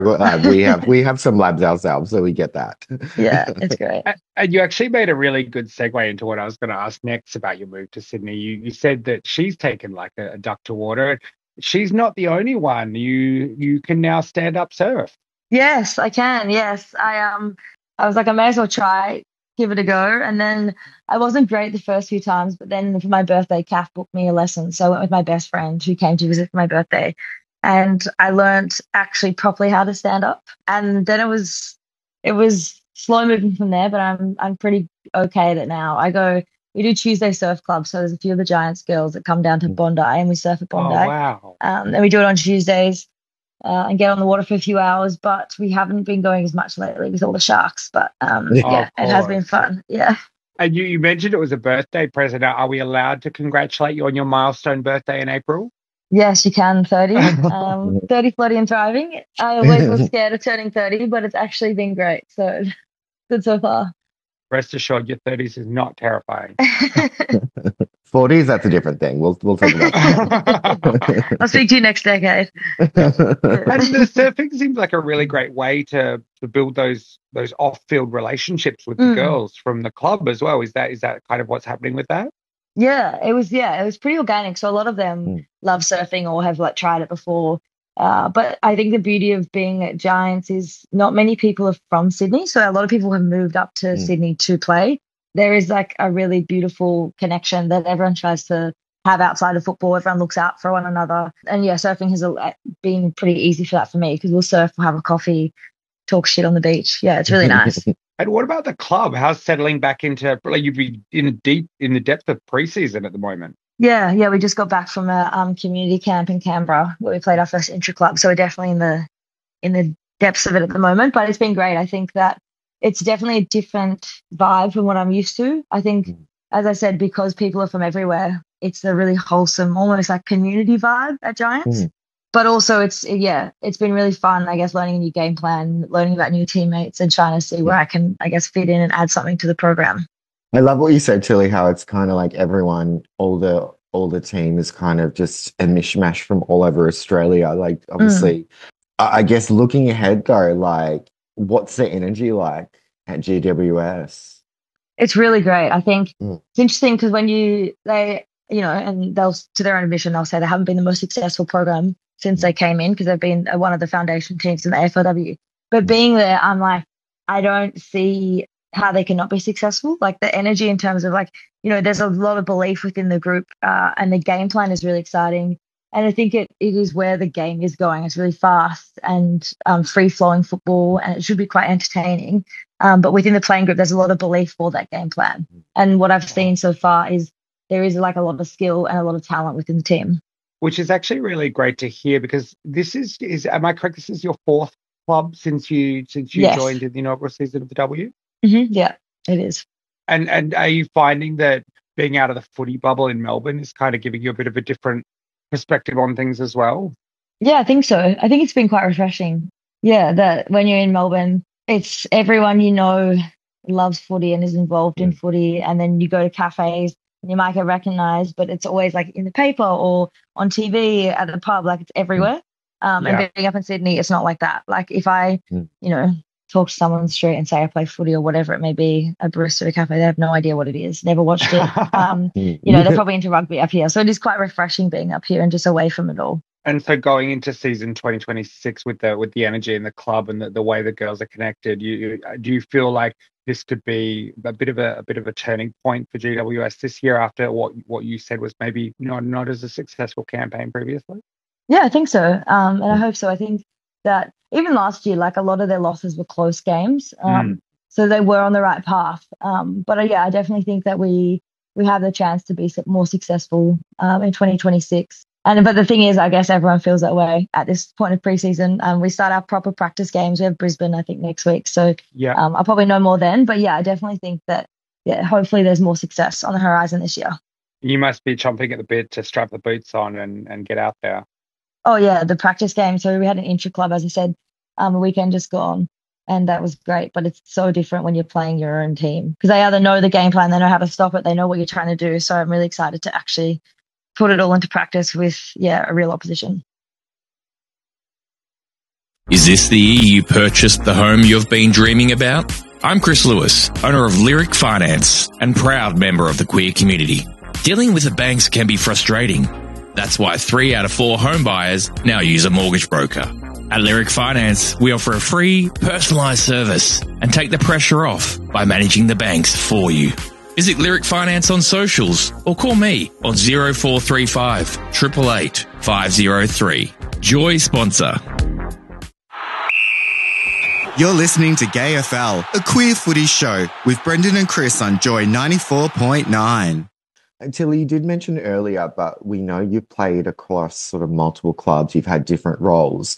We have some labs ourselves, so we get that. Yeah, it's great. And you actually made a really good segue into what I was going to ask next about your move to Sydney. You said that she's taken like a duck to water. She's not the only one. You can now stand up surf. Yes, I can. Yes, I was like, I may as well try, give it a go. And then I wasn't great the first few times, but then for my birthday, Kath booked me a lesson. So I went with my best friend who came to visit for my birthday, and I learned actually properly how to stand up. And then it was slow moving from there, but I'm pretty okay at it now. We do Tuesday Surf Club, so there's a few of the Giants girls that come down to Bondi, and we surf at Oh, Bondi. wow. And we do it on Tuesdays and get on the water for a few hours, but we haven't been going as much lately with all the sharks. But Of yeah, it has been course. fun. Yeah. And you mentioned it was a birthday present. Are we allowed to congratulate you on your milestone birthday in April? Yes, you can. 30. 30 floating and thriving. I always was scared of turning 30, but it's actually been great. So good so far. Rest assured, your 30s is not terrifying. 40s, that's a different thing. We'll talk about that. I'll speak to you next decade. And the surfing seems like a really great way to build those off-field relationships with the girls from the club as well. Is that kind of what's happening with that? Yeah, it was pretty organic. So a lot of them love surfing or have like tried it before. But I think the beauty of being at Giants is not many people are from Sydney. So a lot of people have moved up to Sydney to play. There is like a really beautiful connection that everyone tries to have outside of football. Everyone looks out for one another. And yeah, surfing has been pretty easy for that for me because we'll surf, we'll have a coffee, talk shit on the beach. Yeah, it's really nice. And what about the club? How's settling back into, like, you'd be in the depth of preseason at the moment? Yeah, we just got back from a community camp in Canberra where we played our first intra club. So we're definitely in the depths of it at the moment, but it's been great. I think that it's definitely a different vibe from what I'm used to. I think, as I said, because people are from everywhere, it's a really wholesome, almost like community vibe at Giants. But also it's been really fun, I guess, learning a new game plan, learning about new teammates and trying to see where I can, I guess, fit in and add something to the program. I love what you said, Tilly, how it's kind of like everyone, all the team is kind of just a mishmash from all over Australia. Like, obviously, I guess looking ahead though, like, what's the energy like at GWS? It's really great. I think it's interesting because when and they'll, to their own admission, they'll say they haven't been the most successful program since they came in because they've been one of the foundation teams in the AFLW. But being there, I'm like, I don't see how they cannot be successful. Like the energy in terms of like, there's a lot of belief within the group and the game plan is really exciting. And I think it is where the game is going. It's really fast and free-flowing football, and it should be quite entertaining. But within the playing group, there's a lot of belief for that game plan. And what I've seen so far is there is like a lot of skill and a lot of talent within the team. Which is actually really great to hear because this is am I correct? This is your fourth club since you Yes. joined in the inaugural season of the W? Yeah, it is. And are you finding that being out of the footy bubble in Melbourne is kind of giving you a bit of a different perspective on things as well? Yeah, I think so. I think it's been quite refreshing. Yeah, that when you're in Melbourne, it's everyone loves footy and is involved in footy. And then you go to cafes and you might get recognized, but it's always like in the paper or on TV at the pub, like it's everywhere. And being up in Sydney, it's not like that. Like if I, talk to someone on the street and say I play footy or whatever it may be, a barista at a cafe, they have no idea what it is, never watched it. They're probably into rugby up here. So it is quite refreshing being up here and just away from it all. And so going into season 2026 with the energy in the club and the way the girls are connected, do you feel like this could be a bit of a turning point for GWS this year after what you said was maybe not as a successful campaign previously? Yeah, I think so. And I hope so. I think that even last year, like a lot of their losses were close games. So they were on the right path. But I definitely think that we have the chance to be more successful in 2026. But the thing is, I guess everyone feels that way at this point of preseason. We start our proper practice games. We have Brisbane, I think, next week. So I'll probably know more then. But I definitely think that, hopefully there's more success on the horizon this year. You must be chomping at the bit to strap the boots on and get out there. Oh, yeah, the practice game. So we had an intra club, as I said, a weekend just gone. And that was great. But it's so different when you're playing your own team because they either know the game plan, they know how to stop it, they know what you're trying to do. So I'm really excited to actually put it all into practice with, a real opposition. Is this the year you purchased the home you've been dreaming about? I'm Chris Lewis, owner of Lyric Finance and proud member of the queer community. Dealing with the banks can be frustrating. That's why 3 out of 4 home buyers now use a mortgage broker. At Lyric Finance, we offer a free, personalised service and take the pressure off by managing the banks for you. Visit Lyric Finance on socials or call me on 0435 888 503. Joy sponsor. You're listening to Gay FL, a queer footy show with Brendan and Chris on Joy 94.9. Tilly, you did mention earlier, but we know you've played across sort of multiple clubs. You've had different roles.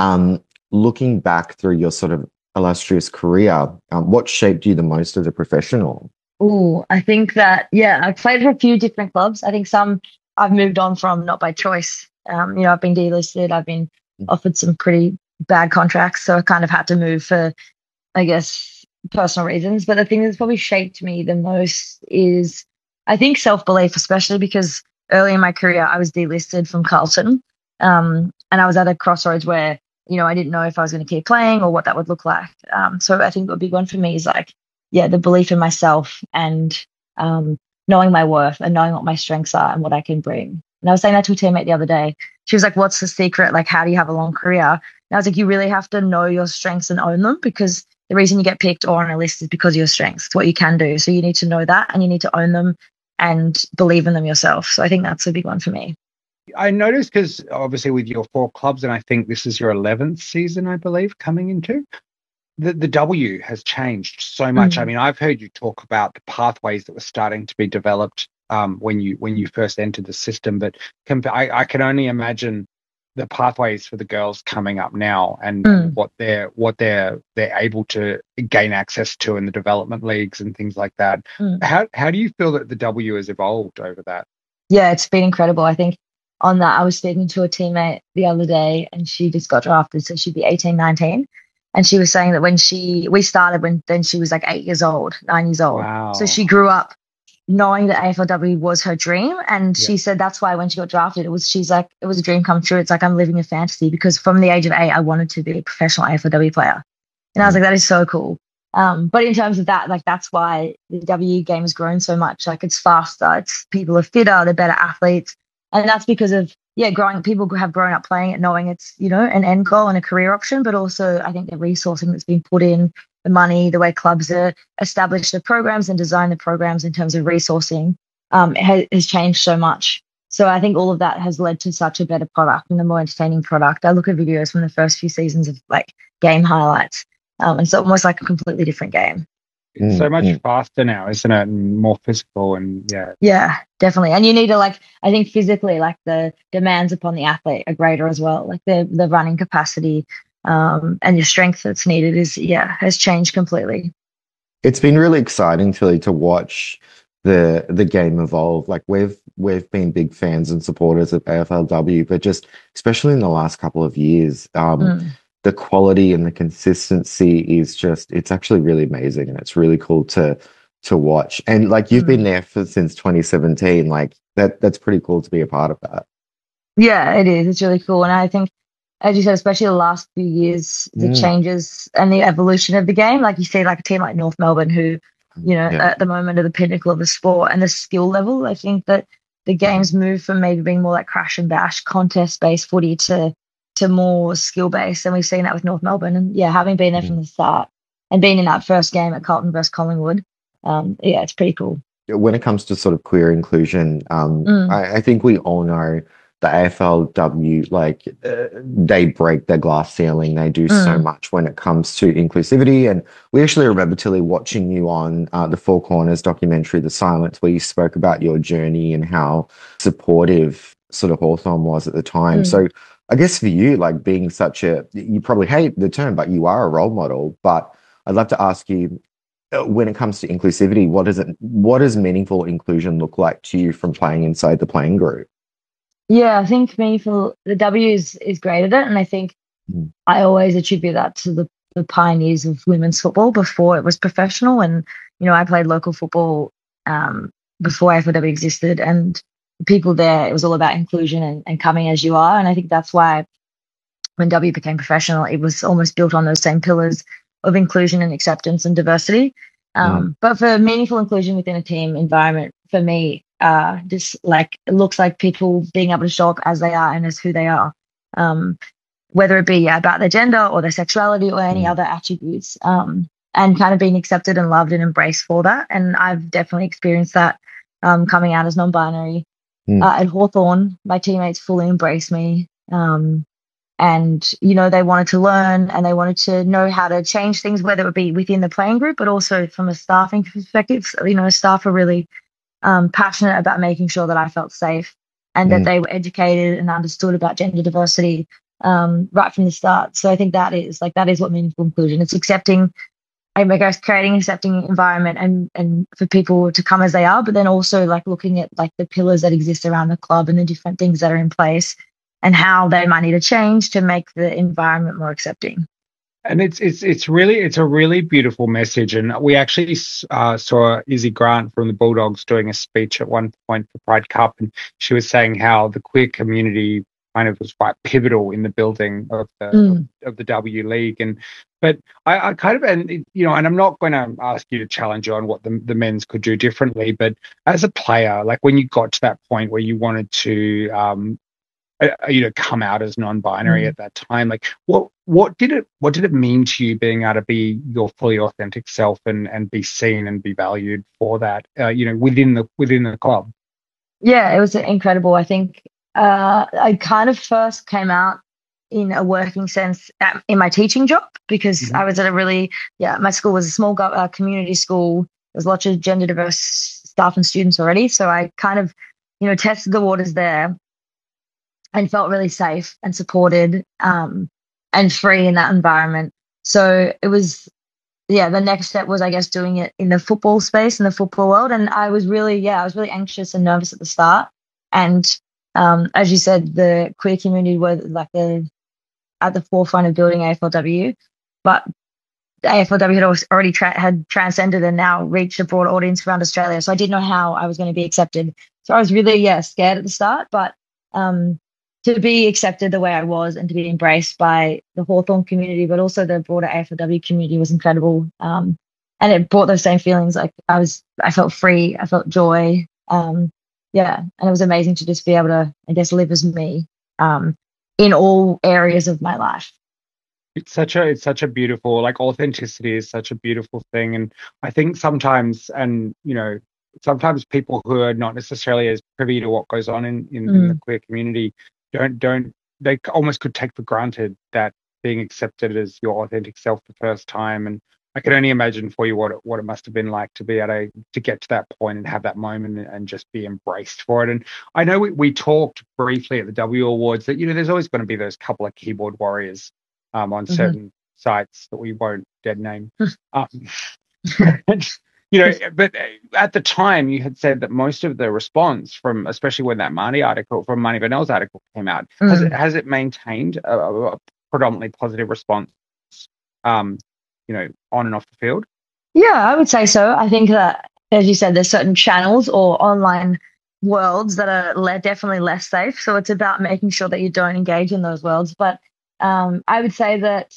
Looking back through your sort of illustrious career, what shaped you the most as a professional? Oh, I think that, I've played for a few different clubs. I think some I've moved on from not by choice. I've been delisted. I've been offered some pretty bad contracts. So I kind of had to move for, I guess, personal reasons. But the thing that's probably shaped me the most is, I think, self-belief, especially because early in my career, I was delisted from Carlton. And I was at a crossroads where, I didn't know if I was going to keep playing or what that would look like. So I think the big one for me is the belief in myself and knowing my worth and knowing what my strengths are and what I can bring. And I was saying that to a teammate the other day. She was like, what's the secret? Like, how do you have a long career? And I was like, you really have to know your strengths and own them, because the reason you get picked or on a list is because of your strengths. It's what you can do. So you need to know that and you need to own them and believe in them yourself. So I think that's a big one for me. I noticed, because obviously with your 4 clubs, and I think this is your 11th season, I believe, coming into, the W has changed so much. I mean, I've heard you talk about the pathways that were starting to be developed when you first entered the system, but I can only imagine the pathways for the girls coming up now and what they're able to gain access to in the development leagues and things like that. How do you feel that the W has evolved over that? Yeah, it's been incredible. I think on that, I was speaking to a teammate the other day and she just got drafted, so she'd be 18, 19. And she was saying that when we started when she was like 9 years old. Wow. So she grew up knowing that AFLW was her dream. And she said that's why when she got drafted, it was a dream come true. It's like, I'm living a fantasy, because from the age of 8, I wanted to be a professional AFLW player. And I was like, that is so cool. But in terms of that, that's why the W game has grown so much. Like, it's faster, people are fitter, they're better athletes. And that's because of, people have grown up playing it, knowing it's, an end goal and a career option, but also I think the resourcing that's been put in, the money, the way clubs are established the programs and design the programs in terms of resourcing has changed so much. So I think all of that has led to such a better product and a more entertaining product. I look at videos from the first few seasons of game highlights, and it's almost like a completely different game. It's so much faster now, isn't it? And more physical and Yeah, definitely. And you need to I think physically, the demands upon the athlete are greater as well. Like the running capacity and your strength that's needed has changed completely. It's been really exciting, Tilly, to watch the game evolve. Like, we've been big fans and supporters of AFLW, but just especially in the last couple of years, the quality and the consistency is it's actually really amazing, and it's really cool to watch. And you've been there since 2017, that's pretty cool to be a part of that. Yeah, it is. It's really cool. And I think, as you said, especially the last few years, the changes and the evolution of the game, you see a team like North Melbourne, who, at the moment are the pinnacle of the sport and the skill level. I think that the game's moved from maybe being more like crash and bash, contest-based footy to more skill-based. And we've seen that with North Melbourne. And having been there from the start and being in that first game at Carlton versus Collingwood, it's pretty cool. When it comes to sort of queer inclusion, I think we all know the AFLW, they break their glass ceiling. They do so much when it comes to inclusivity. And we actually remember, Tilly, watching you on the Four Corners documentary, The Silence, where you spoke about your journey and how supportive sort of Hawthorn was at the time. So I guess for you, being you probably hate the term, but you are a role model. But I'd love to ask you, when it comes to inclusivity, what does meaningful inclusion look like to you from playing inside the playing group? Yeah, I think the W is great at it. And I think I always attribute that to the pioneers of women's football before it was professional. And, I played local football before AFLW existed, and people there, it was all about inclusion and coming as you are. And I think that's why when W became professional, it was almost built on those same pillars of inclusion and acceptance and diversity. But for meaningful inclusion within a team environment, for me, just like it looks like people being able to show up as they are and as who they are, whether it be about their gender or their sexuality or any other attributes, and kind of being accepted and loved and embraced for that. And I've definitely experienced that coming out as non-binary. At Hawthorn, my teammates fully embraced me. And, you know, they wanted to learn and they wanted to know how to change things, whether it be within the playing group, but also from a staffing perspective. You know, staff are really passionate about making sure that I felt safe and that they were educated and understood about gender diversity right from the start. So I think that is what meaningful inclusion. It's accepting, I guess, creating an accepting environment and for people to come as they are, but then also like looking at like the pillars that exist around the club and the different things that are in place and how they might need to change to make the environment more accepting. And it's a really beautiful message. And we actually saw Izzy Grant from the Bulldogs doing a speech at one point for Pride Cup, and she was saying how the queer community kind of was quite pivotal in the building of the W League. But I kind of, and you know, and I'm not going to ask you to challenge you on what the men's could do differently, but as a player, like when you got to that point where you wanted to you know, come out as non-binary at that time, like what did it mean to you being able to be your fully authentic self and be seen and be valued for that, you know, within the club? Yeah, it was incredible. I think I kind of first came out in a working sense in my teaching job because I was at my school was a small community school. There's lots of gender diverse staff and students already, so I kind of, you know, tested the waters there and felt really safe and supported and free in that environment. So it was, the next step was, I guess, doing it in the football space, in the football world. And I was really anxious and nervous at the start. And as you said, the queer community were like at the forefront of building AFLW. But AFLW had already had transcended and now reached a broad audience around Australia. So I didn't know how I was going to be accepted. So I was really, scared at the start. But to be accepted the way I was and to be embraced by the Hawthorn community, but also the broader AFLW community was incredible. And it brought those same feelings. Like I felt free, I felt joy. And it was amazing to just be able to, I guess, live as me in all areas of my life. It's such a beautiful, like, authenticity is such a beautiful thing. And I think sometimes people who are not necessarily as privy to what goes on in the queer community they almost could take for granted that being accepted as your authentic self the first time. And I can only imagine for you what it must have been like to be able to get to that point and have that moment and just be embraced for it. And I know we talked briefly at the W Awards that, you know, there's always going to be those couple of keyboard warriors on certain sites that we won't dead name. You know, but at the time you had said that most of the response from, especially when that Marnie Vanel's article came out, has it maintained a predominantly positive response, you know, on and off the field? Yeah, I would say so. I think that, as you said, there's certain channels or online worlds that are definitely less safe. So it's about making sure that you don't engage in those worlds. But I would say that,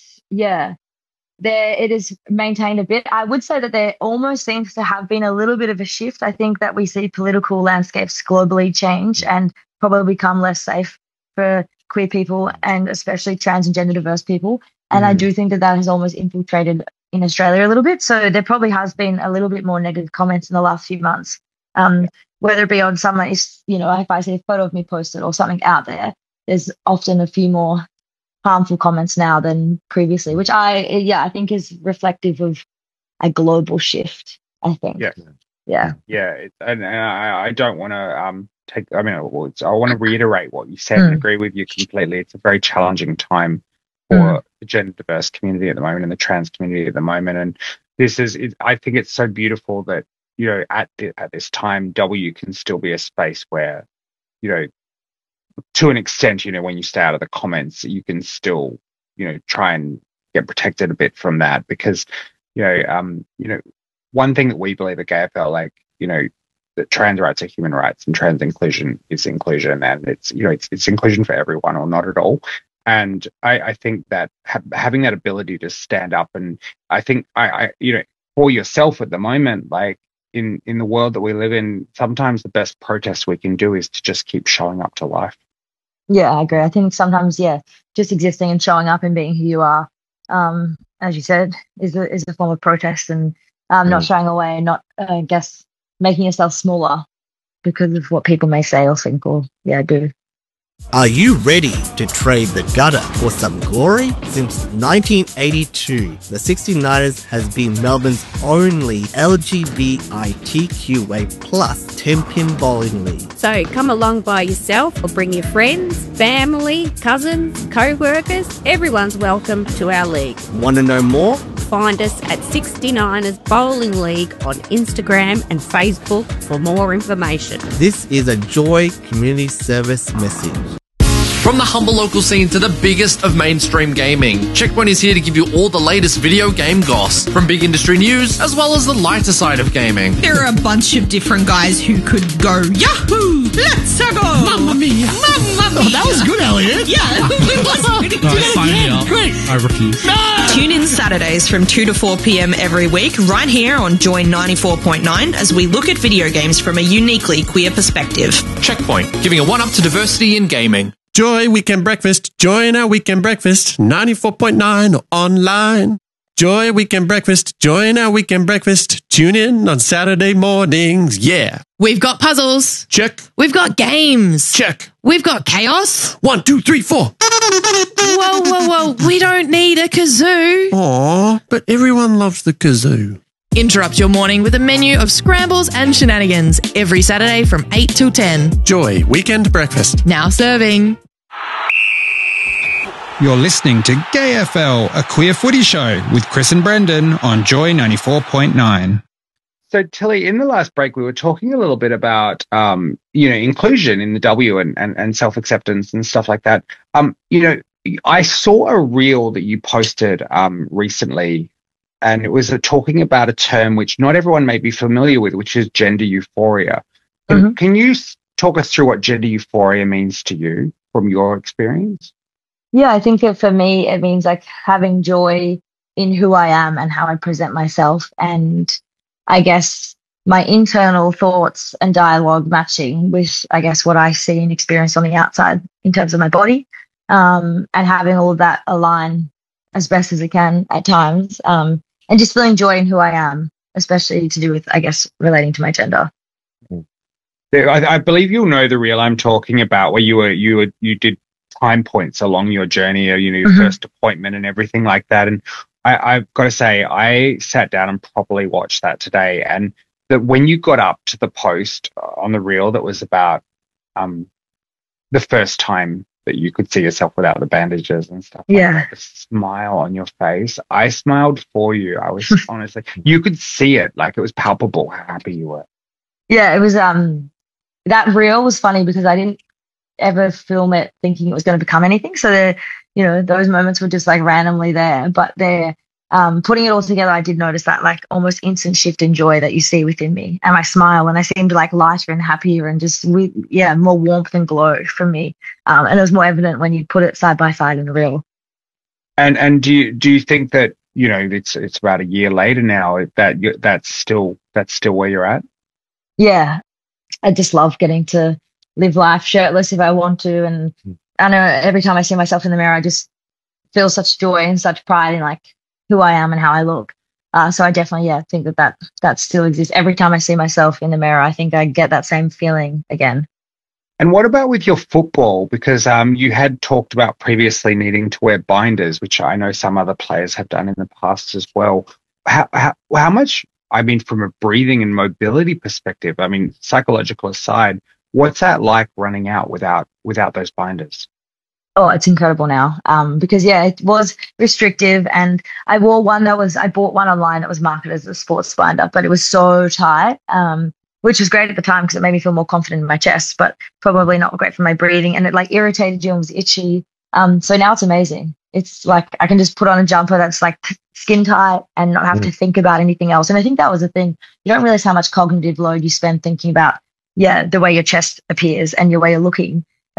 it is maintained a bit. I would say that there almost seems to have been a little bit of a shift. I think that we see political landscapes globally change and probably become less safe for queer people and especially trans and gender diverse people. And I do think that has almost infiltrated in Australia a little bit. So there probably has been a little bit more negative comments in the last few months, whether it be on someone, you know, if I see a photo of me posted or something out there, there's often a few more harmful comments now than previously, which I think is reflective of a global shift, I think. Yeah. And I don't want to I want to reiterate what you said and agree with you completely. It's a very challenging time for the gender diverse community at the moment and the trans community at the moment. And I think it's so beautiful that, you know, at this time, W can still be a space where, you know, to an extent, you know, when you stay out of the comments, you can still, you know, try and get protected a bit from that because, you know, one thing that we believe at GAFL, like, you know, that trans rights are human rights and trans inclusion is inclusion, and it's, you know, it's inclusion for everyone or not at all. And I think that having that ability to stand up, and I think I for yourself at the moment, like in the world that we live in, sometimes the best protest we can do is to just keep showing up to life. Yeah, I agree. I think sometimes, just existing and showing up and being who you are, as you said, is a form of protest, and not shying away, and not, I guess, making yourself smaller because of what people may say or think or do. Are you ready to trade the gutter for some glory? Since 1982, the 69ers has been Melbourne's only LGBTQA plus 10-pin bowling league. So come along by yourself or bring your friends, family, cousins, co-workers. Everyone's welcome to our league. Want to know more? Find us at 69ers Bowling League on Instagram and Facebook for more information. This is a Joy Community Service message. From the humble local scene to the biggest of mainstream gaming, Checkpoint is here to give you all the latest video game goss, from big industry news as well as the lighter side of gaming. There are a bunch of different guys who could go, Yahoo! Let's go! Mamma mia! Mamma mia! Oh, that was good, Elliot. Yeah. Sign me up. Great. I refuse. No! Tune in Saturdays from 2 to 4 p.m. every week, right here on Joy 94.9, as we look at video games from a uniquely queer perspective. Checkpoint, giving a one-up to diversity in gaming. Joy Weekend Breakfast. Join our Weekend Breakfast. 94.9 online. Joy Weekend Breakfast. Join our Weekend Breakfast. Tune in on Saturday mornings. Yeah. We've got puzzles. Check. We've got games. Check. We've got chaos. 1, 2, 3, 4. Whoa. We don't need a kazoo. Aw, but everyone loves the kazoo. Interrupt your morning with a menu of scrambles and shenanigans every Saturday from 8 till 10. Joy Weekend Breakfast. Now serving. You're listening to Gay FL, a queer footy show with Chris and Brendan on Joy 94.9. So, Tilly, in the last break, we were talking a little bit about, inclusion in the W and self-acceptance and stuff like that. I saw a reel that you posted recently, and it was talking about a term which not everyone may be familiar with, which is gender euphoria. Mm-hmm. Can you talk us through what gender euphoria means to you from your experience? Yeah, I think that for me, it means like having joy in who I am and how I present myself, and I guess my internal thoughts and dialogue matching with, I guess, what I see and experience on the outside in terms of my body, and having all of that align as best as it can at times, and just feeling joy in who I am, especially to do with, I guess, relating to my gender. I believe you'll know the reel I'm talking about, where you did time points along your journey, your first appointment and everything like that. And I've got to say, I sat down and properly watched that today. And that when you got up to the post on the reel that was about the first time that you could see yourself without the bandages and stuff. Yeah. Like that, the smile on your face. I smiled for you. I was honestly, you could see it, like it was palpable how happy you were. Yeah, it was, that reel was funny because I didn't ever film it thinking it was going to become anything. So those moments were just like randomly there, but they're putting it all together. I did notice that like almost instant shift in joy that you see within me, and my smile, and I seemed like lighter and happier and just more warmth and glow from me. And it was more evident when you put it side by side in the reel. And do you think that it's about a year later now that's still where you're at? Yeah, I just love getting to live life shirtless if I want to. And I know every time I see myself in the mirror, I just feel such joy and such pride in like who I am and how I look. So I definitely, think that still exists. Every time I see myself in the mirror, I think I get that same feeling again. And what about with your football? Because you had talked about previously needing to wear binders, which I know some other players have done in the past as well. How much, from a breathing and mobility perspective, psychological aside, what's that like running out without those binders? Oh, it's incredible now. Because it was restrictive, and I bought one online that was marketed as a sports binder, but it was so tight, which was great at the time because it made me feel more confident in my chest, but probably not great for my breathing, and it like irritated you and was itchy. So now it's amazing. It's like I can just put on a jumper that's like skin tight and not have to think about anything else. And I think that was the thing. You don't realize how much cognitive load you spend thinking about the way your chest appears and your way you're looking.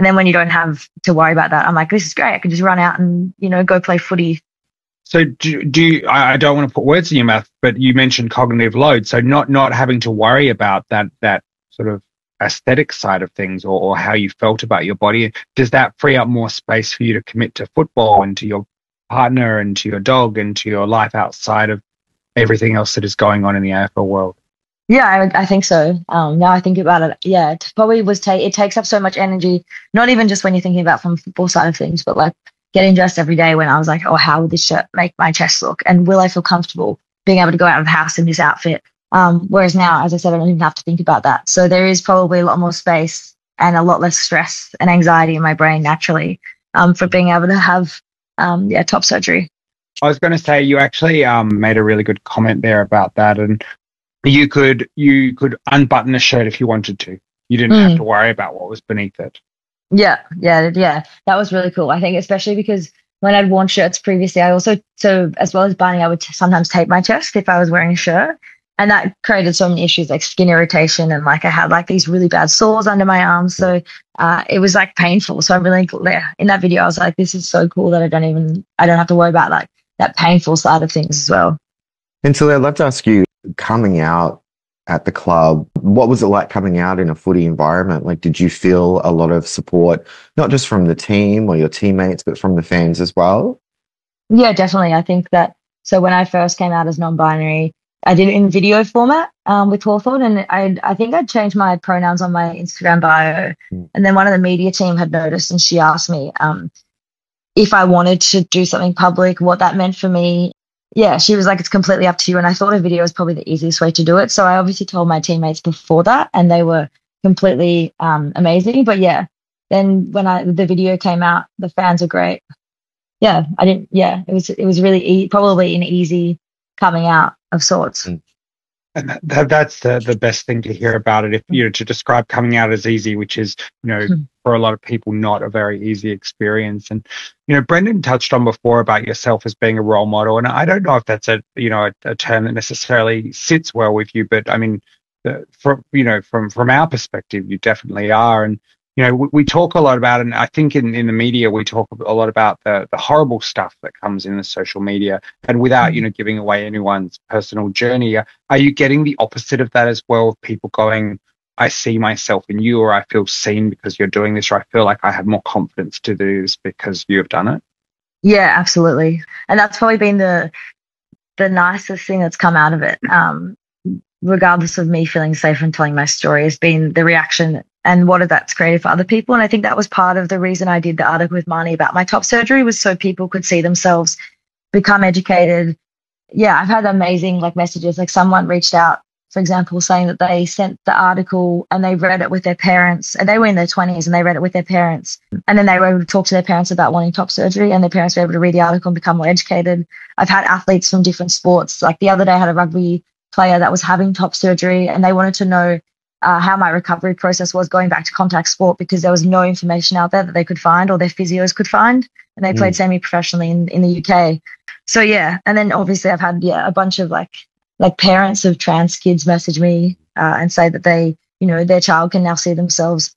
And then when you don't have to worry about that, I'm like, this is great. I can just run out and, go play footy. So do you, I don't want to put words in your mouth, but you mentioned cognitive load. So not having to worry about that sort of aesthetic side of things or how you felt about your body. Does that free up more space for you to commit to football and to your partner and to your dog and to your life outside of everything else that is going on in the AFL world? Yeah, I think so. Now I think about it, yeah, it probably it takes up so much energy, not even just when you're thinking about from the football side of things, but like getting dressed every day when I was like, oh, how will this shirt make my chest look? And will I feel comfortable being able to go out of the house in this outfit? Whereas now, as I said, I don't even have to think about that. So there is probably a lot more space and a lot less stress and anxiety in my brain naturally for being able to have top surgery. I was going to say, you actually made a really good comment there about that, and you could unbutton a shirt if you wanted to. You didn't have to worry about what was beneath it. Yeah. That was really cool. I think especially because when I'd worn shirts previously, I also, so as well as buttoning, I would sometimes tape my chest if I was wearing a shirt. And that created so many issues like skin irritation and like I had like these really bad sores under my arms. So it was like painful. So I'm really, in that video, I was like, this is so cool that I don't have to worry about like that painful side of things as well. And so I'd love to ask you, coming out at the club, what was it like coming out in a footy environment? Like, did you feel a lot of support, not just from the team or your teammates, but from the fans as well? Yeah, definitely. I think that, so when I first came out as non-binary, I did it in video format with Hawthorn, and I think I'd changed my pronouns on my Instagram bio. And then one of the media team had noticed, and she asked me if I wanted to do something public, what that meant for me. Yeah, she was like, it's completely up to you. And I thought a video was probably the easiest way to do it. So I obviously told my teammates before that, and they were completely amazing. But yeah, then when the video came out, the fans were great. Yeah, it was really probably an easy coming out of sorts. And that's the best thing to hear about it. If to describe coming out as easy, which is for a lot of people not a very easy experience. And Brendan touched on before about yourself as being a role model, and I don't know if that's a term that necessarily sits well with you, but I mean, from our perspective, you definitely are. And we talk a lot about, and I think in the media, we talk a lot about the horrible stuff that comes in the social media, and without, giving away anyone's personal journey. Are you getting the opposite of that as well? People going, I see myself in you, or I feel seen because you're doing this, or I feel like I have more confidence to do this because you have done it? Yeah, absolutely. And that's probably been the nicest thing that's come out of it. Regardless of me feeling safe and telling my story, has been the reaction and what that's created for other people. And I think that was part of the reason I did the article with Marnie about my top surgery, was so people could see themselves, become educated. Yeah, I've had amazing messages. Like someone reached out, for example, saying that they sent the article and they read it with their parents, and they were in their 20s and they read it with their parents. And then they were able to talk to their parents about wanting top surgery, and their parents were able to read the article and become more educated. I've had athletes from different sports. Like the other day I had a rugby player that was having top surgery, and they wanted to know how my recovery process was going back to contact sport, because there was no information out there that they could find or their physios could find. And they played semi-professionally in the UK. So yeah. And then obviously I've had a bunch of like parents of trans kids message me and say that they, their child can now see themselves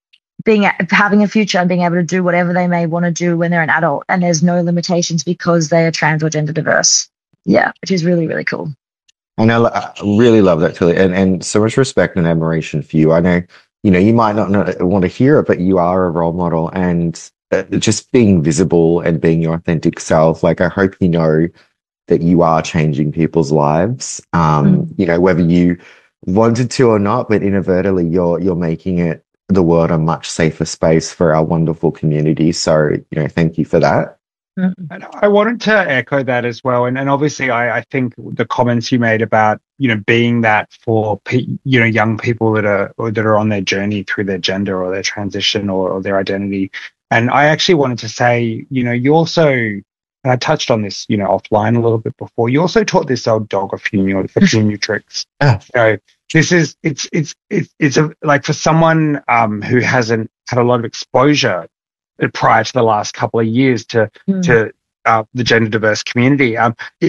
having a future and being able to do whatever they may want to do when they're an adult, and there's no limitations because they are trans or gender diverse. Yeah, which is really, really cool. And I really love that, Tilly, and so much respect and admiration for you. I know, you might not want to hear it, but you are a role model, and just being visible and being your authentic self. Like, I hope you know that you are changing people's lives. Whether you wanted to or not, but inadvertently, you're making it, the world, a much safer space for our wonderful community. So, thank you for that. And I wanted to echo that as well. And obviously, I think the comments you made about, being that for, young people that are on their journey through their gender or their transition or their identity. And I actually wanted to say, you also, and I touched on this, offline a little bit before, you also taught this old dog a few new tricks. This is, it's like for someone who hasn't had a lot of exposure prior to the last couple of years to the gender diverse community,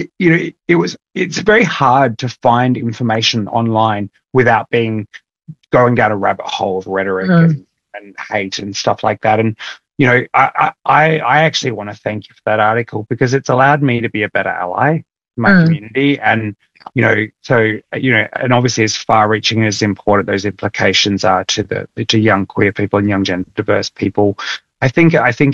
it's very hard to find information online without going down a rabbit hole of rhetoric and hate and stuff like that. And, you know, I actually want to thank you for that article, because it's allowed me to be a better ally in my community. And, you know, so, you know, and obviously as far reaching as important those implications are to young queer people and young gender diverse people, I think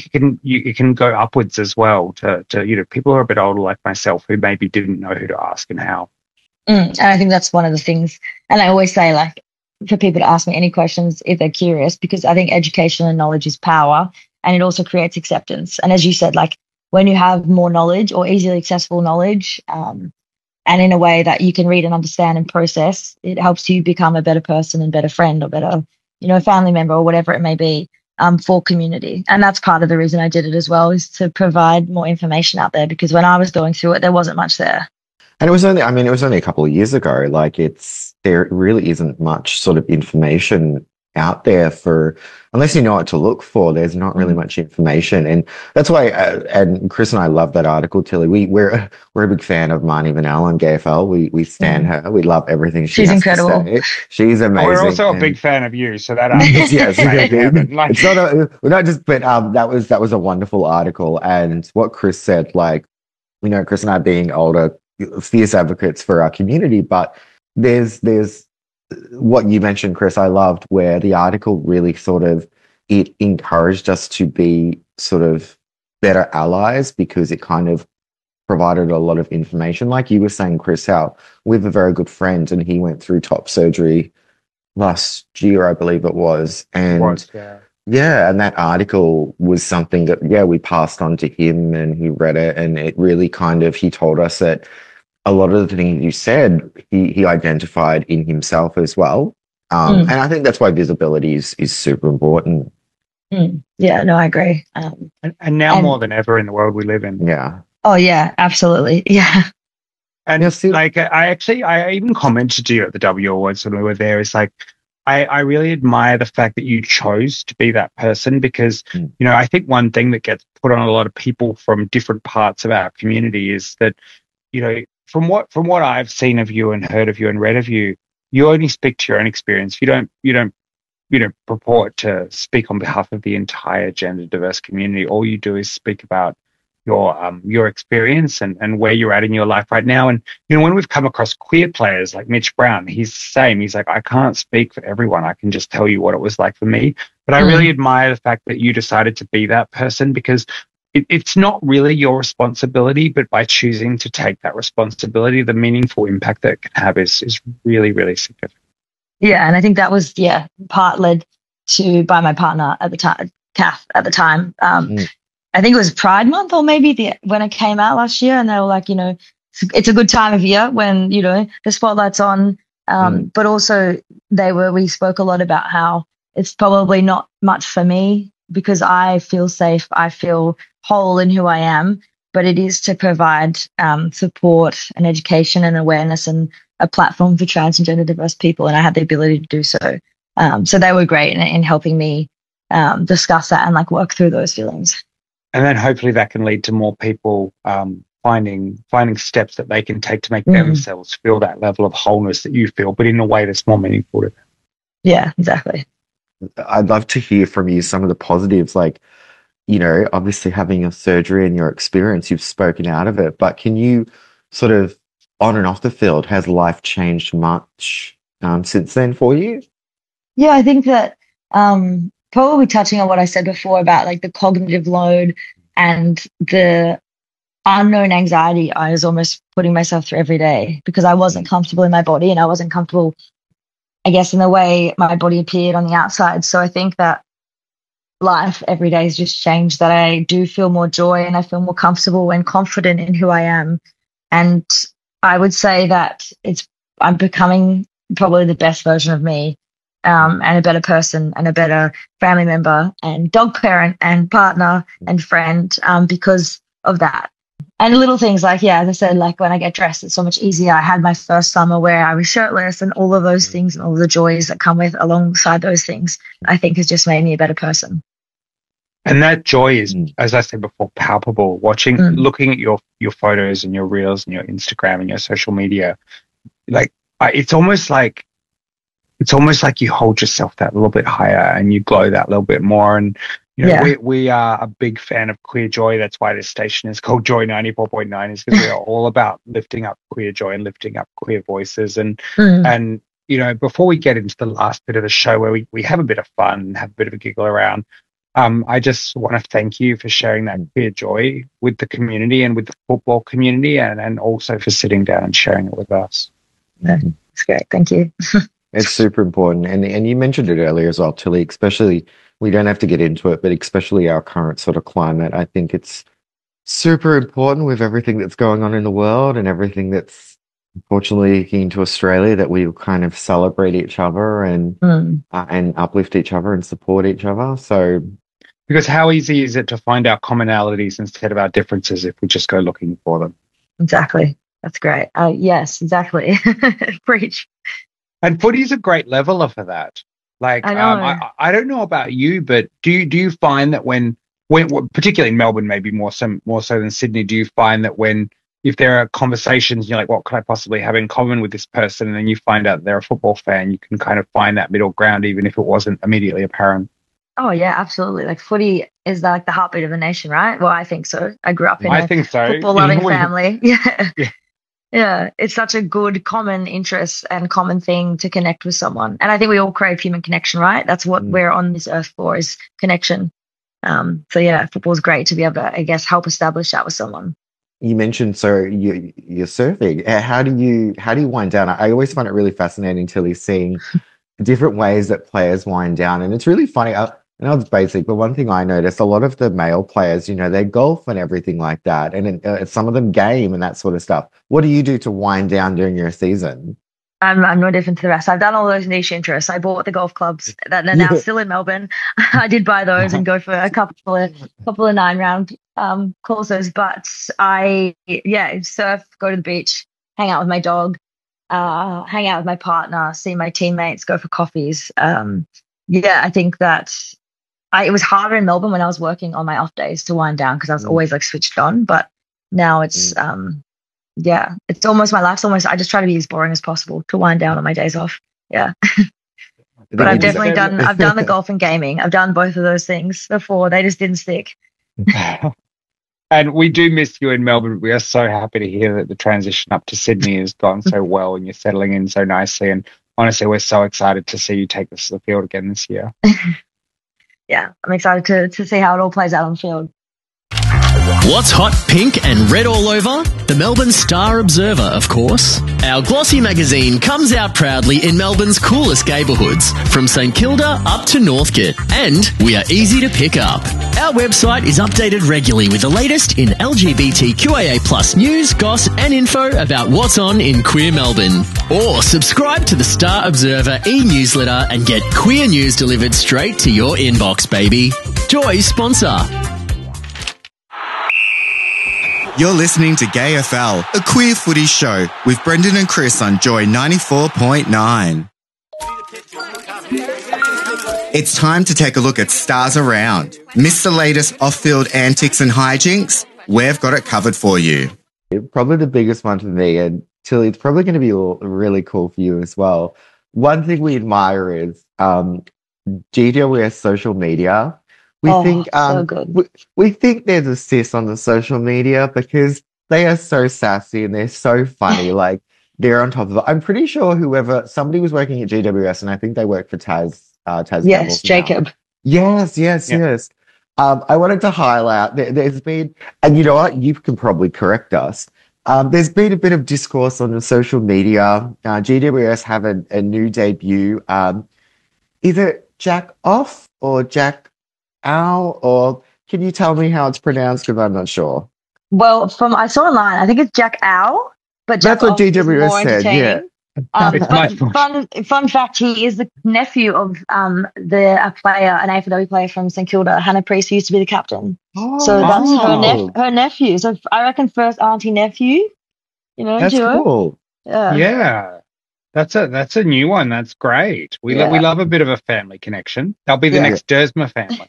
it can go upwards as well to you know, people who are a bit older like myself who maybe didn't know who to ask and how. And I think that's one of the things. And I always say, like, for people to ask me any questions if they're curious, because I think education and knowledge is power, and it also creates acceptance. And as you said, like, when you have more knowledge or easily accessible knowledge, and in a way that you can read and understand and process, it helps you become a better person and better friend or better, you know, family member or whatever it may be. For community. And that's part of the reason I did it as well, is to provide more information out there, because when I was going through it, there wasn't much there. And it was only a couple of years ago. Like, there really isn't much sort of information out there unless you know what to look for. There's not really much information, and that's why. And Chris and I love that article, Tilly. We're a big fan of Marnie Vanell on GayFL. We stan her. We love everything she's incredible. To say. She's amazing. We're also a big fan of you, so that yes, it's not we're not just. But that was a wonderful article, and what Chris said, like, you know, Chris and I being older, fierce advocates for our community, but there's what you mentioned, Chris, I loved, where the article really sort of, it encouraged us to be sort of better allies, because it kind of provided a lot of information. Like you were saying, Chris, how we have a very good friend and he went through top surgery last year, I believe it was. And yeah, and that article was something that, we passed on to him, and he read it, and it really kind of, he told us that a lot of the things you said, he identified in himself as well. And I think that's why visibility is super important. Yeah, no, I agree. And now more than ever in the world we live in. Yeah. Oh, yeah, absolutely. Yeah. And like, I even commented to you at the W Awards when we were there. It's like, I really admire the fact that you chose to be that person, because, you know, I think one thing that gets put on a lot of people from different parts of our community is that, you know, from what I've seen of you and heard of you and read of you, you only speak to your own experience. You don't purport to speak on behalf of the entire gender diverse community. All you do is speak about your experience and where you're at in your life right now. And, you know, when we've come across queer players like Mitch Brown, he's the same. He's like, I can't speak for everyone. I can just tell you what it was like for me. But I really admire the fact that you decided to be that person, because it's not really your responsibility, but by choosing to take that responsibility, the meaningful impact that it can have is really, really significant. Yeah, and I think that was, part led to by my partner at the time, Kath, at the time. I think it was Pride Month, or maybe when it came out last year, and they were like, you know, it's a good time of year when, you know, the spotlight's on. But also we spoke a lot about how it's probably not much for me, because I feel safe, I feel whole in who I am, but it is to provide support and education and awareness and a platform for trans and gender diverse people, and I had the ability to do so. So they were great in helping me discuss that and like work through those feelings. And then hopefully that can lead to more people finding steps that they can take to make themselves feel that level of wholeness that you feel, but in a way that's more meaningful to them. Yeah, exactly. I'd love to hear from you some of the positives, like, you know, obviously having your surgery and your experience, you've spoken out of it, but can you sort of, on and off the field, has life changed much since then for you? Yeah, I think that probably touching on what I said before about like the cognitive load and the unknown anxiety I was almost putting myself through every day, because I wasn't comfortable in my body, and I wasn't comfortable, I guess, in the way my body appeared on the outside. So I think that life every day has just changed, that I do feel more joy and I feel more comfortable and confident in who I am. And I would say that I'm becoming probably the best version of me, and a better person and a better family member and dog parent and partner and friend, because of that. And little things like, as I said, like when I get dressed, it's so much easier. I had my first summer where I was shirtless, and all of those things and all the joys that come with alongside those things, I think has just made me a better person. And that joy is, as I said before, palpable. Looking at your photos and your reels and your Instagram and your social media, like it's almost like it's almost like you hold yourself that little bit higher and you glow that little bit more. And you know, we are a big fan of Queer Joy. That's why this station is called Joy 94.9, is because we are all about lifting up queer joy and lifting up queer voices. And you know, before we get into the last bit of the show where we have a bit of fun and have a bit of a giggle around, I just want to thank you for sharing that queer joy with the community and with the football community, and also for sitting down and sharing it with us. It's great. Thank you. It's super important. And you mentioned it earlier as well, Tilly, especially, we don't have to get into it, but especially our current sort of climate. I think it's super important with everything that's going on in the world and everything that's unfortunately into Australia, that we kind of celebrate each other and uplift each other and support each other. So, because how easy is it to find our commonalities instead of our differences if we just go looking for them? Exactly. That's great. Yes, exactly. Preach. And footy is a great leveler for that. Like, I don't know about you, but do you find that when particularly in Melbourne, maybe more so than Sydney, do you find that if there are conversations, you're like, what could I possibly have in common with this person? And then you find out they're a football fan, you can kind of find that middle ground, even if it wasn't immediately apparent. Oh yeah, absolutely. Like footy is like the heartbeat of a nation, right? Well, I think so. I grew up in a football-loving family. Yeah, it's such a good common interest and common thing to connect with someone. And I think we all crave human connection, right? That's what we're on this earth for, is connection. So yeah, football's great to be able to, I guess, help establish that with someone. You mentioned, so you're surfing. How do you wind down? I always find it really fascinating, Tilly, seeing different ways that players wind down. And it's really funny. I know it's basic, but one thing I noticed, a lot of the male players, you know, they golf and everything like that. And some of them game and that sort of stuff. What do you do to wind down during your season? I'm no different to the rest. I've done all those niche interests. I bought the golf clubs that are now still in Melbourne. I did buy those and go for a couple of 9-round courses. But I surf, go to the beach, hang out with my dog, hang out with my partner, see my teammates, go for coffees. I think that it was harder in Melbourne when I was working on my off days to wind down, because I was always like switched on. But now it's it's almost my life's almost, I just try to be as boring as possible to wind down on my days off. Yeah. But I've definitely I've done the golf and gaming. I've done both of those things before. They just didn't stick. And we do miss you in Melbourne. We are so happy to hear that the transition up to Sydney has gone so well and you're settling in so nicely. And honestly, we're so excited to see you take us to the field again this year. Yeah, I'm excited to see how it all plays out on the field. What's hot, pink and red all over? The Melbourne Star Observer, of course. Our glossy magazine comes out proudly in Melbourne's coolest neighbourhoods, from St Kilda up to Northcote, and we are easy to pick up. Our website is updated regularly with the latest in LGBTQIA+ news, goss and info about what's on in queer Melbourne. Or subscribe to the Star Observer e-newsletter and get queer news delivered straight to your inbox, baby. Joy sponsor. You're listening to Gay FL, a queer footy show with Brendan and Chris on Joy 94.9. It's time to take a look at Stars Around. Miss the latest off-field antics and hijinks? We've got it covered for you. Probably the biggest one for me, and Tilly, it's probably going to be really cool for you as well. One thing we admire is GWS social media. We think so good. We think there's a cis on the social media because they are so sassy and they're so funny. Like, they're on top of it. I'm pretty sure somebody was working at GWS, and I think they work for Taz. Yes, Jacob. Yes. I wanted to highlight there's been, and you know what, you can probably correct us. There's been a bit of discourse on the social media. GWS have a new debut. Is it Jack Off or Jack Ow, or can you tell me how it's pronounced, because I'm not sure? Well, I saw online, I think it's Jack Ow, but Jack that's what GWS said. Yeah. Fun fact: he is the nephew of an AFLW player from St Kilda, Hannah Priest, who used to be the captain. So that's her nephew. So I reckon first auntie nephew. You know, that's duo. Cool. Yeah. That's a new one. That's great. We love a bit of a family connection. They'll be the next Dersma family.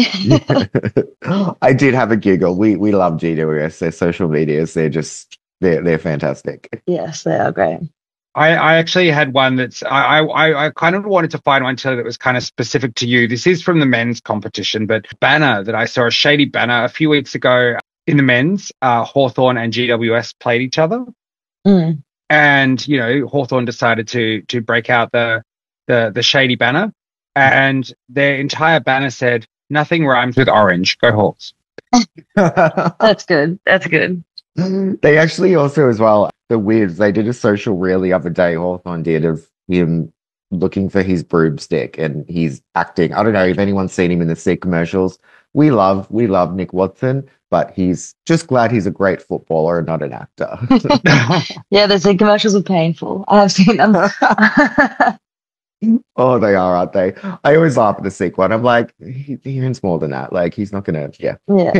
I did have a giggle. We love GWS. Their social medias, they're fantastic. Yes, they are great. I actually had one that's I kind of wanted to find one too that was kind of specific to you. This is from the men's competition, but banner that I saw, a shady banner a few weeks ago in the men's. Hawthorn and GWS played each other, and you know Hawthorn decided to break out the shady banner, and their entire banner said nothing rhymes with orange. Go Hawks. That's good. That's good. They actually also, as well, the Wiz, they did a social reel the other day, Hawthorn did, of him looking for his broomstick, and he's acting. I don't know if anyone's seen him in the Sea commercials. We love Nick Watson, but he's just glad he's a great footballer and not an actor. Yeah, the Sea commercials are painful. I have seen them. Oh, they are, aren't they? I always laugh at the Sea one. I'm like, he earns more than that. Like, he's not going to, yeah.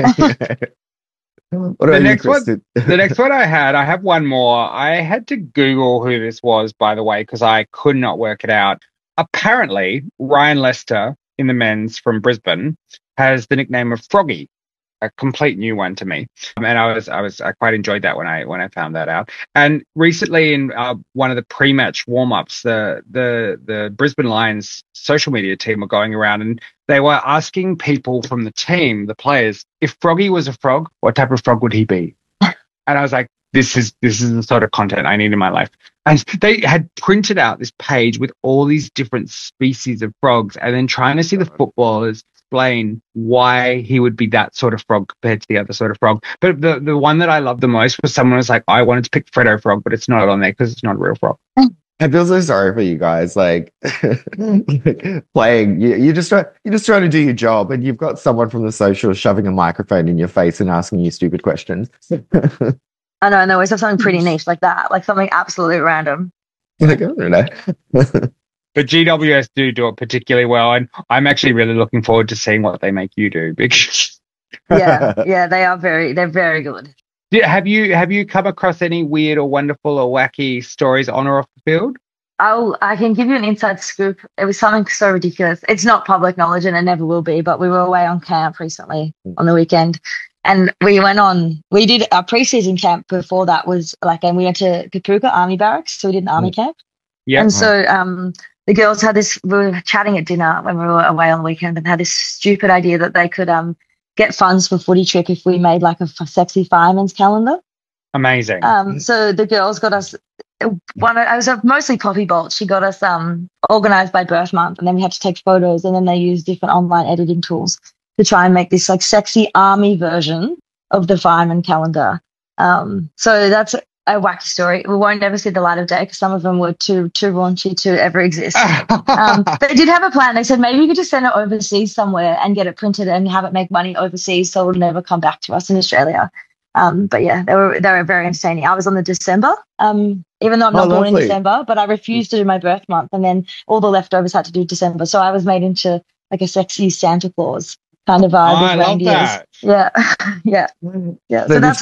The next one I have one more. I had to Google who this was, by the way, because I could not work it out. Apparently, Ryan Lester in the men's from Brisbane has the nickname of Froggy, a complete new one to me. And I quite enjoyed that when I found that out. And recently in one of the pre-match warm-ups, the Brisbane Lions social media team were going around and they were asking people from the team, the players, if Froggy was a frog, what type of frog would he be? And I was like, this is the sort of content I need in my life. And they had printed out this page with all these different species of frogs, and then trying to see the footballers explain why he would be that sort of frog compared to the other sort of frog. But the one that I loved the most was someone was like, I wanted to pick Freddo Frog, but it's not on there because it's not a real frog. I feel so sorry for you guys. Like, playing, you're just trying to do your job, and you've got someone from the social shoving a microphone in your face and asking you stupid questions. I know, and they always have something pretty niche like that, like something absolutely random. Like, I don't know. But GWS do it particularly well, and I'm actually really looking forward to seeing what they make you do. Because yeah, they're very good. Have you come across any weird or wonderful or wacky stories on or off the field? I can give you an inside scoop. It was something so ridiculous. It's not public knowledge and it never will be, but we were away on camp recently on the weekend. And we did our preseason camp before that and we went to Kapuka Army Barracks, so we did an army camp. Yeah. And so the girls had we were chatting at dinner when we were away on the weekend and had this stupid idea that they could get funds for footy trip if we made like a sexy fireman's calendar. Amazing. So the girls got us I was mostly Poppy Bolt. She got us organized by birth month, and then we had to take photos, and then they used different online editing tools to try and make this like sexy army version of the fireman calendar. So that's a wacky story. We won't ever see the light of day because some of them were too raunchy to ever exist. They did have a plan. They said maybe we could just send it overseas somewhere and get it printed and have it make money overseas so it will never come back to us in Australia. But yeah, they were very entertaining. I was on the December, even though I'm not born in December, but I refused to do my birth month, and then all the leftovers had to do December. So I was made into like a sexy Santa Claus kind of vibe. I love that. Yeah. So that's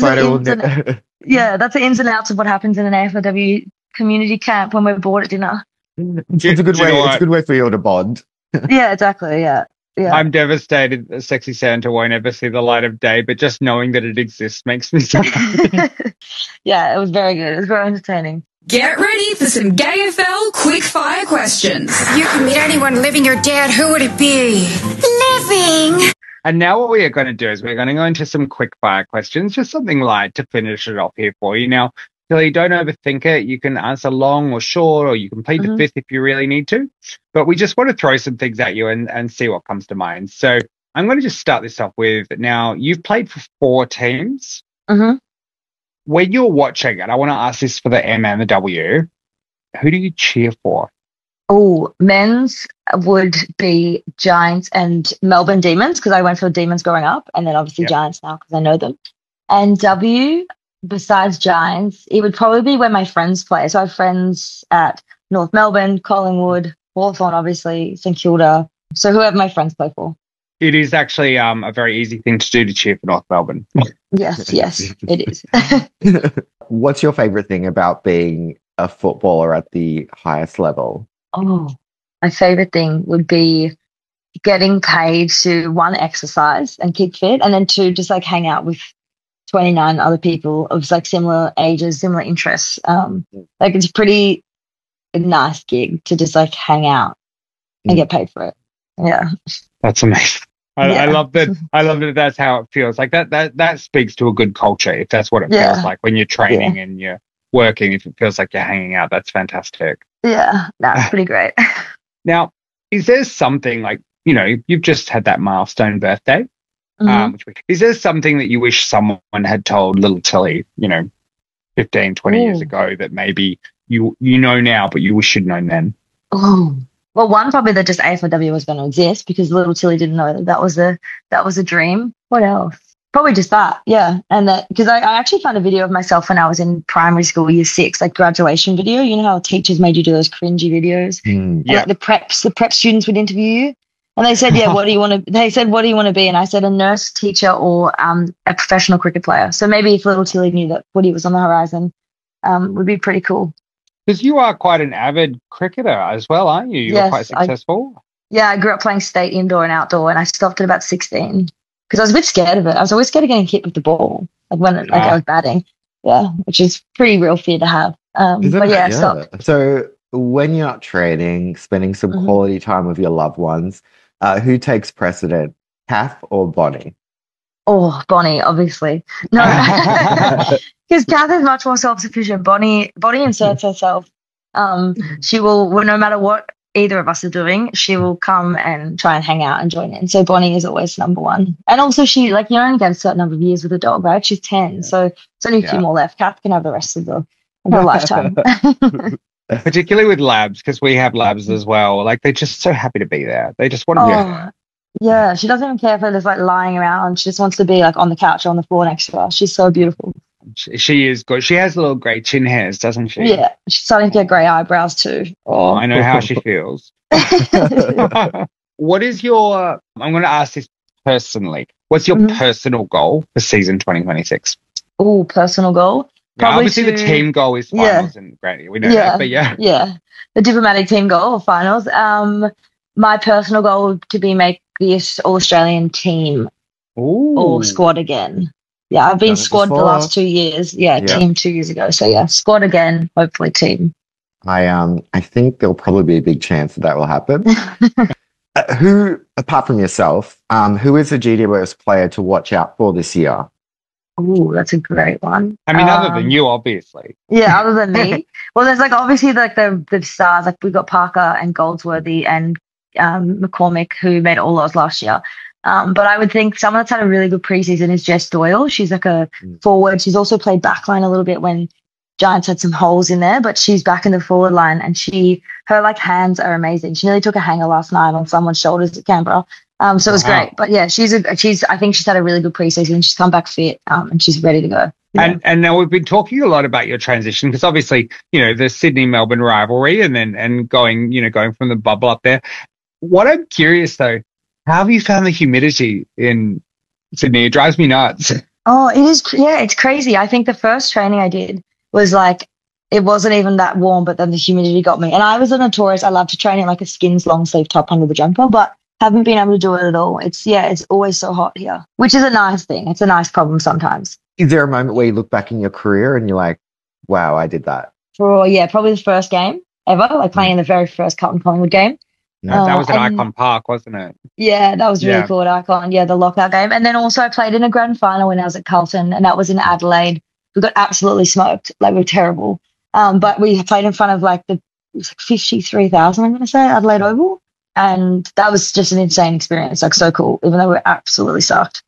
that's the ins and outs of what happens in an AFLW community camp when we're bored at dinner. It's a good way. It's a good way for you all to bond. Yeah, exactly. Yeah. I'm devastated that Sexy Santa won't ever see the light of day, but just knowing that it exists makes me so happy. Yeah, it was very good. It was very entertaining. Get ready for some GayFL quick-fire questions. If you could meet anyone living or dead, who would it be? Living! And now what we are going to do is we're going to go into some quick-fire questions, just something light to finish it off here for you. Now, Tilly, don't overthink it. You can answer long or short, or you can plead the fifth if you really need to. But we just want to throw some things at you and see what comes to mind. So I'm going to just start this off with, now, you've played for 4 teams. Mm-hmm. When you're watching, and I want to ask this for the M and the W, who do you cheer for? Oh, men's would be Giants and Melbourne Demons, because I went for Demons growing up, and then obviously Giants now because I know them. And W, besides Giants, it would probably be where my friends play. So I have friends at North Melbourne, Collingwood, Hawthorn, obviously, St Kilda. So whoever my friends play for. It is actually a very easy thing to do to cheer for North Melbourne. Yes, it is. What's your favourite thing about being a footballer at the highest level? Oh, my favourite thing would be getting paid to, 1, exercise and keep fit, and then 2, just like hang out with 29 other people of like similar ages, similar interests. Like it's pretty a nice gig to just like hang out and get paid for it. Yeah. That's amazing. I love that. I love that. That's how it feels. Like that speaks to a good culture. If that's what it feels like when you're training and you're working, if it feels like you're hanging out, that's fantastic. Yeah, that's pretty great. Now, is there something like, you've just had that milestone birthday. Is there something that you wish someone had told little Tilly, 15, 20 years ago that maybe you know now, but you wish you'd known then? Oh, well, one, probably that just AFLW was going to exist, because little Tilly didn't know that was a dream. What else? Probably just that, yeah. And that, because I actually found a video of myself when I was in primary school, year 6, like graduation video. You know how teachers made you do those cringy videos? Like the prep students would interview you. And they said, what do you want to, be? And I said, a nurse, teacher, or a professional cricket player. So maybe if little Tilly knew that footy was on the horizon, would be pretty cool. Because you are quite an avid cricketer as well, aren't you? You're quite successful. I grew up playing state indoor and outdoor, and I stopped at about 16 because I was a bit scared of it. I was always scared of getting hit with the ball, like when I was batting. Yeah, which is pretty real fear to have. I stopped. So when you're not training, spending some quality time with your loved ones, who takes precedent, Kath or Bonnie? Oh, Bonnie, obviously. No, because Kath is much more self-sufficient. Bonnie inserts herself. She will, no matter what either of us are doing, she will come and try and hang out and join in. So Bonnie is always number one. And also she, you only get a certain number of years with a dog, right? She's 10, so it's only a few more left. Kath can have the rest of her lifetime. Particularly with labs, because we have labs as well. Like, they're just so happy to be there. They just want to be there. Yeah, she doesn't even care if there's lying around. She just wants to be on the couch or on the floor next to us. She's so beautiful. She is good. She has little grey chin hairs, doesn't she? Yeah, she's starting to get grey eyebrows too. Oh, I know how she feels. What is your, I'm going to ask this personally, what's your personal goal for season 2026? Oh, personal goal? Obviously the team goal is finals and Granny. We know that, but Yeah, the diplomatic team goal of finals. My personal goal would to be make the All-Australian team or squad again. Yeah, I've been squad the last 2 years. Yeah, team 2 years ago. So squad again, hopefully team. I think there'll probably be a big chance that will happen. Who, apart from yourself, who is a GWS player to watch out for this year? Oh, that's a great one. I mean, other than you, obviously. Yeah, other than me. Well, there's obviously the stars. We've got Parker and Goldsworthy and McCormick, who made all those last year. But I would think someone that's had a really good preseason is Jess Doyle. She's a forward. She's also played backline a little bit when Giants had some holes in there, but she's back in the forward line, and her hands are amazing. She nearly took a hanger last night on someone's shoulders at Canberra. So it was great. But yeah, I think she's had a really good preseason. She's come back fit, and she's ready to go. Yeah. And now we've been talking a lot about your transition, because obviously, the Sydney-Melbourne rivalry and going from the bubble up there. What I'm curious though, how have you found the humidity in Sydney? It drives me nuts. Oh, it is. Yeah, it's crazy. I think the first training I did was it wasn't even that warm, but then the humidity got me. And I was a notorious, I love to train in a skins long sleeve top under the jumper, but haven't been able to do it at all. It's always so hot here, which is a nice thing. It's a nice problem sometimes. Is there a moment where you look back in your career and you're like, wow, I did that? Probably the first game ever, playing in the very first Carlton Collingwood game. No, that was at Icon Park, wasn't it? Yeah, that was really cool at Icon. Yeah, the lockout game. And then also I played in a grand final when I was at Carlton, and that was in Adelaide. We got absolutely smoked. We were terrible. But we played in front of it was 53,000, I'm going to say, Adelaide Oval. And that was just an insane experience, so cool, even though we were absolutely sucked.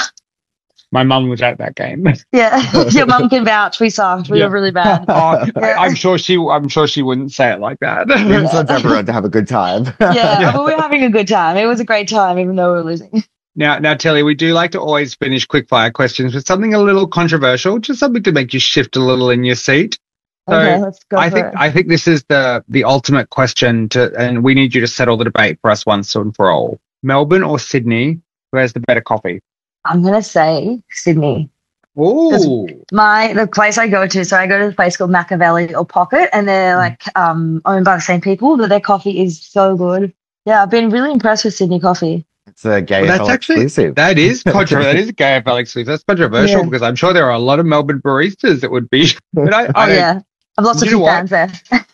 My mum was at that game. Yeah, your mum can vouch. We sucked. We were really bad. I'm sure she wouldn't say it like that. We just want everyone to have a good time. But we were having a good time. It was a great time, even though we were losing. Now, Telly, we do like to always finish quickfire questions with something a little controversial, just something to make you shift a little in your seat. So okay, let's go I think this is the ultimate question, and we need you to settle the debate for us once and for all. Melbourne or Sydney? Who has the better coffee? I'm going to say Sydney. Ooh. The place I go to, so I go to the place called Machiavelli or Pocket, and they're owned by the same people, but their coffee is so good. Yeah, I've been really impressed with Sydney coffee. It's a GAFL exclusive. That is controversial. That is a GAFL exclusive. That's controversial because I'm sure there are a lot of Melbourne baristas that would be. But I've lots of fans there.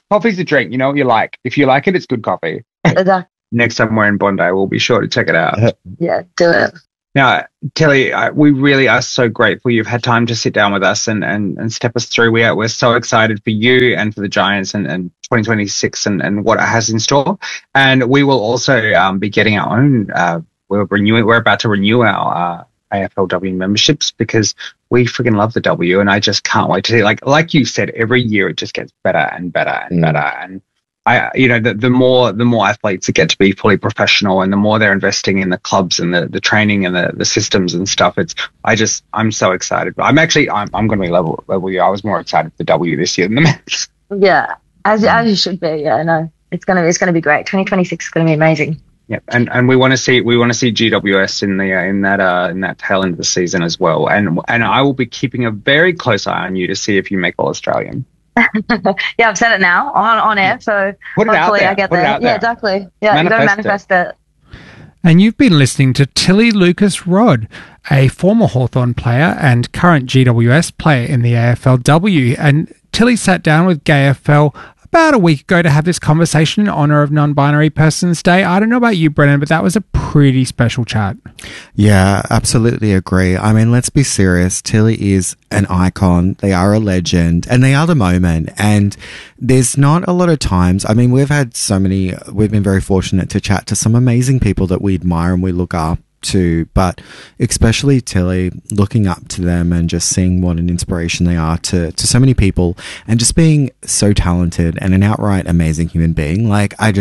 Coffee's a drink. You know what you like. If you like it, it's good coffee. Next time we're in Bondi, we'll be sure to check it out. Yeah, do it. Now, Tilly, we really are so grateful you've had time to sit down with us and step us through. We're so excited for you and for the Giants and 2026 and what it has in store. And we will also be getting our own. We're about to renew our AFLW memberships because we freaking love the W, and I just can't wait to see. Like you said, every year it just gets better and better and better. And the more athletes that get to be fully professional, and the more they're investing in the clubs and the training and the systems and stuff. I'm so excited. I'm going to be level you. I was more excited for the W this year than the Mets. Yeah, as you should be. Yeah, no, it's gonna be great. 2026 is gonna be amazing. Yep, and we want to see GWS in that tail end of the season as well. And I will be keeping a very close eye on you to see if you make All-Australian. Yeah, I've said it now on air, so hopefully I get there. Yeah, exactly. Yeah, you got to manifest it. And you've been listening to Tilly Lucas-Rodd, a former Hawthorn player and current GWS player in the AFLW. And Tilly sat down with GAFL about a week ago to have this conversation in honour of Non-Binary Persons Day. I don't know about you, Brennan, but that was a pretty special chat. Yeah, absolutely agree. I mean, let's be serious. Tilly is an icon. They are a legend, and they are the moment. And there's not a lot of times. I mean, we've been very fortunate to chat to some amazing people that we admire and we look up to, but especially Tilly, looking up to them and just seeing what an inspiration they are to so many people, and just being so talented and an outright amazing human being.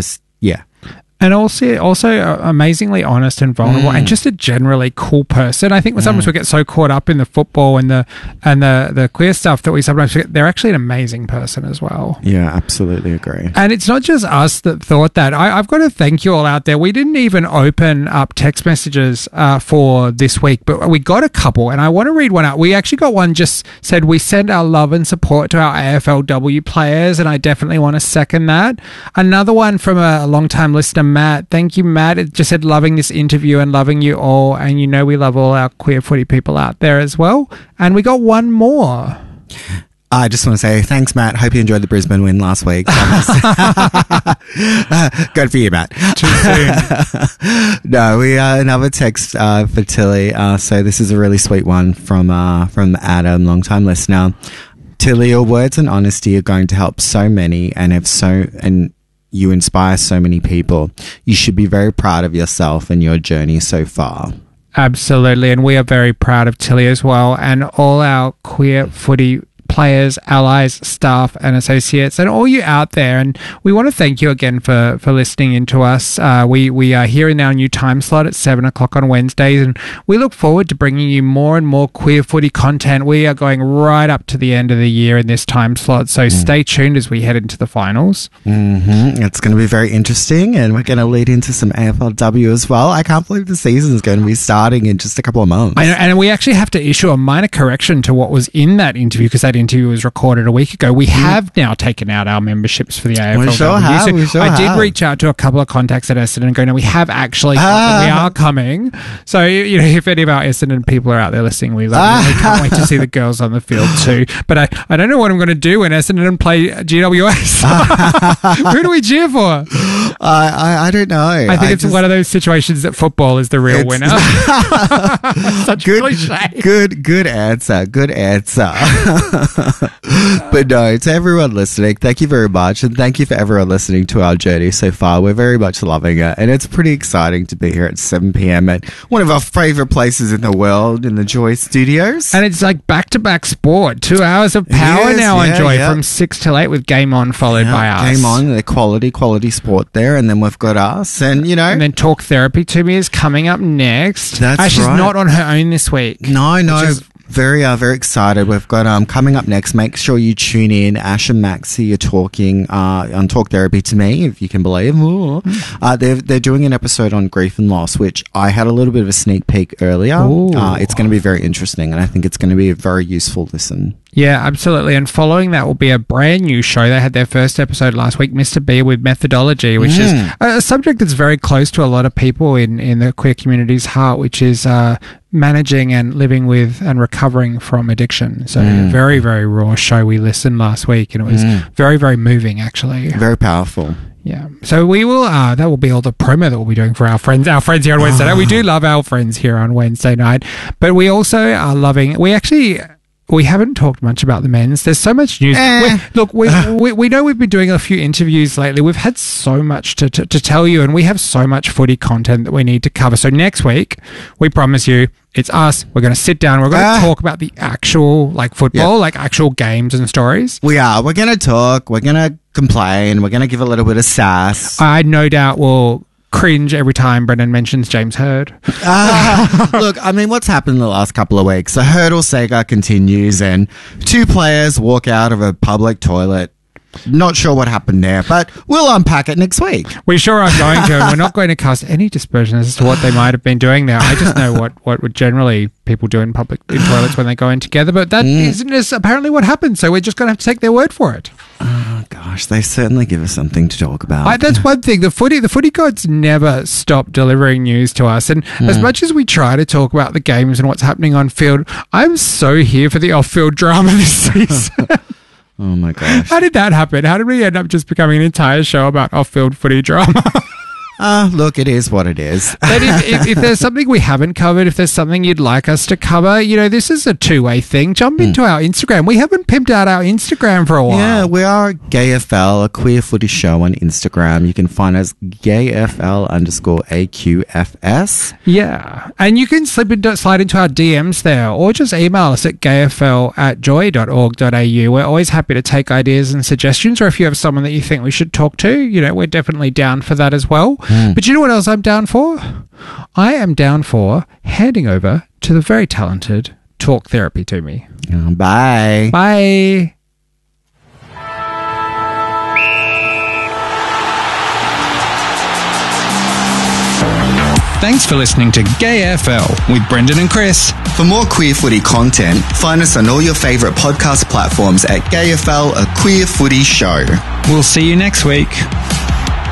And also amazingly honest and vulnerable, and just a generally cool person. I think when sometimes we get so caught up in the football and the queer stuff that we sometimes forget they're actually an amazing person as well. Yeah, absolutely agree. And it's not just us that thought that. I've got to thank you all out there. We didn't even open up text messages for this week, but we got a couple, and I want to read one out. We actually got one just said, we send our love and support to our AFLW players, and I definitely want to second that. Another one from a long-time listener, Matt. Thank you, Matt. It just said, loving this interview and loving you all. And we love all our queer footy people out there as well. And we got one more. I just want to say thanks, Matt. Hope you enjoyed the Brisbane win last week. Good for you, Matt. Too soon. No, we another text for Tilly. So this is a really sweet one from Adam, long-time listener. Tilly, your words and honesty are going to help so many, and you inspire so many people. You should be very proud of yourself and your journey so far. Absolutely. And we are very proud of Tilly as well, and all our queer footy players, allies, staff and associates, and all you out there. And we want to thank you again for listening in to us. We are here in our new time slot at 7 o'clock on Wednesdays, and we look forward to bringing you more and more queer footy content. We are going right up to the end of the year in this time slot, so stay tuned as we head into the finals. It's going to be very interesting, and we're going to lead into some AFLW as well. I can't believe the season is going to be starting in just a couple of months. And we actually have to issue a minor correction to what was in that interview, because that interview was recorded a week ago. We have now taken out our memberships for the AFLW. We sure have. I did reach out to a couple of contacts at Essendon and go, no, we have actually we are coming. So, if any of our Essendon people are out there listening, we love you. We can't wait to see the girls on the field too. But I don't know what I'm going to do when Essendon play GWS. Who do we cheer for? I don't know. I think it's one of those situations that football is the real winner. Such good cliche. Good answer. Good answer. But no, to everyone listening, thank you very much, and thank you for everyone listening to our journey so far. We're very much loving it, and it's pretty exciting to be here at 7 p.m. at one of our favourite places in the world, in the Joy Studios. And it's like back-to-back sport. 2 hours of power now on Joy from 6 till 8 with Game On followed by us. Game On, the quality sport there, and then we've got us, and And then Talk Therapy to Me is coming up next. That's right. She's not on her own this week. No. Very excited. We've got coming up next. Make sure you tune in. Ash and Maxie are talking on Talk Therapy to Me, if you can believe. They're doing an episode on grief and loss, which I had a little bit of a sneak peek earlier. It's going to be very interesting, and I think it's going to be a very useful listen. Yeah, absolutely. And following that will be a brand new show. They had their first episode last week, Mr. B with Methodology, which is a subject that's very close to a lot of people in the queer community's heart, which is managing and living with and recovering from addiction. So very, very raw show. We listened last week and it was very, very moving, actually. Very powerful. Yeah. So we will, that will be all the promo that we'll be doing for our friends here on Wednesday night. We do love our friends here on Wednesday night, but we also are loving, we haven't talked much about the men's. There's so much news. We know we've been doing a few interviews lately. We've had so much to tell you, and we have so much footy content that we need to cover. So next week, we promise you, it's us. We're going to sit down. We're going to talk about the actual, football, actual games and stories. We are. We're going to talk. We're going to complain. We're going to give a little bit of sass. I no doubt will cringe every time Brendan mentions James Hird. Look, I mean, what's happened in the last couple of weeks? The Hurdle saga continues and 2 players walk out of a public toilet. Not sure what happened there, but we'll unpack it next week. We sure are going to, and we're not going to cast any dispersion as to what they might have been doing there. I just know what would generally people do in toilets when they go in together, but that isn't apparently what happened, so we're just going to have to take their word for it. Oh, gosh, they certainly give us something to talk about. That's one thing. The footy gods never stop delivering news to us, and as much as we try to talk about the games and what's happening on field, I'm so here for the off-field drama this season. Oh my gosh. How did that happen? How did we end up just becoming an entire show about off-field footy drama? Look, it is what it is. But if there's something we haven't covered, if there's something you'd like us to cover, this is a two-way thing. Jump into our Instagram. We haven't pimped out our Instagram for a while. Yeah, we are GayFL, a queer footy show on Instagram. You can find us GayFL_AQFS. Yeah, and you can slide into our DMs there, or just email us at gayfl@joy.org.au. We're always happy to take ideas and suggestions, or if you have someone that you think we should talk to, we're definitely down for that as well. But you know what else I'm down for? I am down for handing over to the very talented Talk Therapy to me. Bye. Bye. Thanks for listening to Gay FL with Brendan and Chris. For more queer footy content, find us on all your favourite podcast platforms at GayFL, a queer footy show. We'll see you next week.